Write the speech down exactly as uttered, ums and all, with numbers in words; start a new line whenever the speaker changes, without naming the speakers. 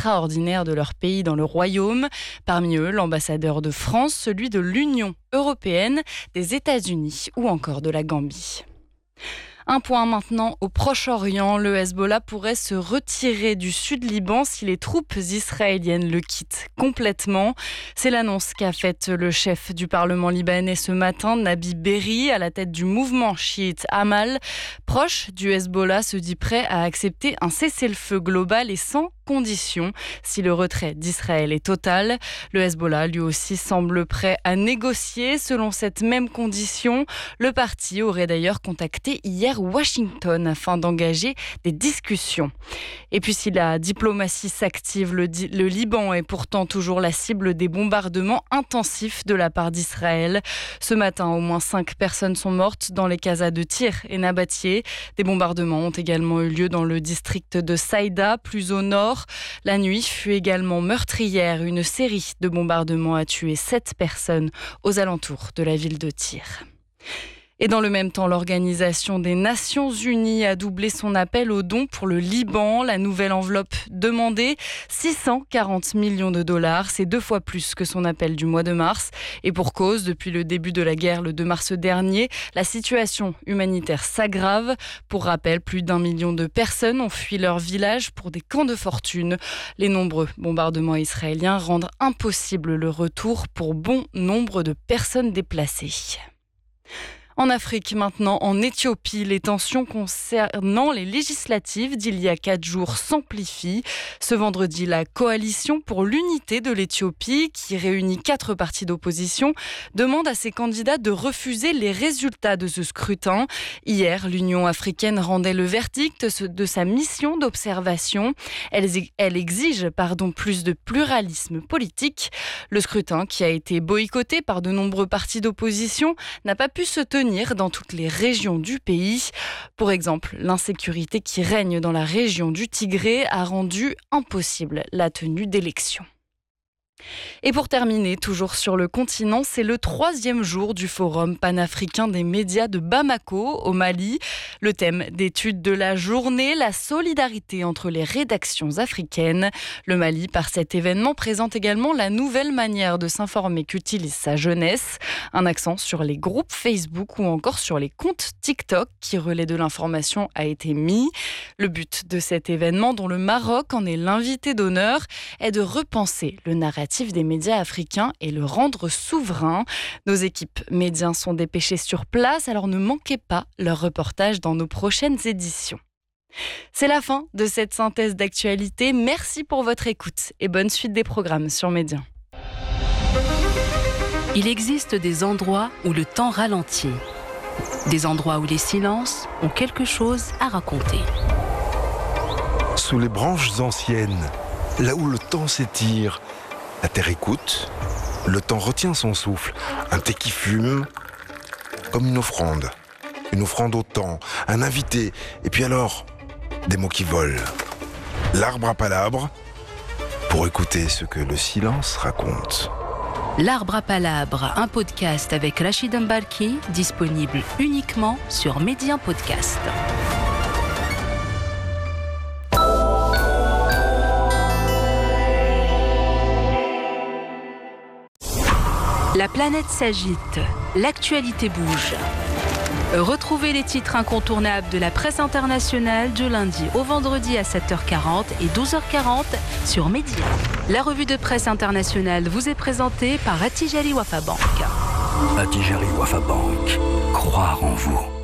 extraordinaires de leur pays dans le royaume. Parmi eux, l'ambassadeur de France, celui de l'Union européenne, des États-Unis ou encore de la Gambie. Un point maintenant au Proche-Orient. Le Hezbollah pourrait se retirer du sud-Liban si les troupes israéliennes le quittent complètement. C'est l'annonce qu'a faite le chef du Parlement libanais ce matin, Nabi Berri, à la tête du mouvement chiite Amal. Proche du Hezbollah, se dit prêt à accepter un cessez-le-feu global et sans condition si le retrait d'Israël est total. Le Hezbollah, lui aussi, semble prêt à négocier. Selon cette même condition, le parti aurait d'ailleurs contacté hier Washington afin d'engager des discussions. Et puis si la diplomatie s'active, le, di- le Liban est pourtant toujours la cible des bombardements intensifs de la part d'Israël. Ce matin, au moins cinq personnes sont mortes dans les casas de Tyr et Nabatieh. Des bombardements ont également eu lieu dans le district de Saïda, plus au nord. La nuit fut également meurtrière. Une série de bombardements a tué sept personnes aux alentours de la ville de Tyr. Et dans le même temps, l'Organisation des Nations Unies a doublé son appel aux dons pour le Liban. La nouvelle enveloppe demandée, six cent quarante millions de dollars. C'est deux fois plus que son appel du mois de mars. Et pour cause, depuis le début de la guerre le deux mars dernier, la situation humanitaire s'aggrave. Pour rappel, plus d'un million de personnes ont fui leur village pour des camps de fortune. Les nombreux bombardements israéliens rendent impossible le retour pour bon nombre de personnes déplacées. En Afrique maintenant, en Éthiopie, les tensions concernant les législatives d'il y a quatre jours s'amplifient. Ce vendredi, la coalition pour l'unité de l'Éthiopie, qui réunit quatre partis d'opposition, demande à ses candidats de refuser les résultats de ce scrutin. Hier, l'Union africaine rendait le verdict de sa mission d'observation. Elle, elle exige pardon, plus de pluralisme politique. Le scrutin, qui a été boycotté par de nombreux partis d'opposition, n'a pas pu se tenir dans toutes les régions du pays. Pour exemple, l'insécurité qui règne dans la région du Tigré a rendu impossible la tenue d'élections. Et pour terminer, toujours sur le continent, c'est le troisième jour du Forum panafricain des médias de Bamako, au Mali. Le thème d'étude de la journée, la solidarité entre les rédactions africaines. Le Mali, par cet événement, présente également la nouvelle manière de s'informer qu'utilise sa jeunesse. Un accent sur les groupes Facebook ou encore sur les comptes TikTok qui relaient de l'information a été mis. Le but de cet événement, dont le Maroc en est l'invité d'honneur, est de repenser le narratif des médias africains et le rendre souverain. Nos équipes médias sont dépêchées sur place, alors ne manquez pas leur reportage dans nos prochaines éditions. C'est la fin de cette synthèse d'actualité. Merci pour votre écoute et bonne suite des programmes sur Média.
Il existe des endroits où le temps ralentit, des endroits où les silences ont quelque chose à raconter.
Sous les branches anciennes, là où le temps s'étire, la terre écoute, le temps retient son souffle, un thé qui fume, comme une offrande. Une offrande au temps, un invité, et puis alors, des mots qui volent. L'arbre à palabres, pour écouter ce que le silence raconte.
L'Arbre à Palabre, un podcast avec Rachid Mbarki, disponible uniquement sur Média Podcast. La planète s'agite, l'actualité bouge. Retrouvez les titres incontournables de la presse internationale du lundi au vendredi à sept heures quarante et douze heures quarante sur Média. La revue de presse internationale vous est présentée par Attijari Wafa Bank.
Attijari Wafa Bank, croire en vous.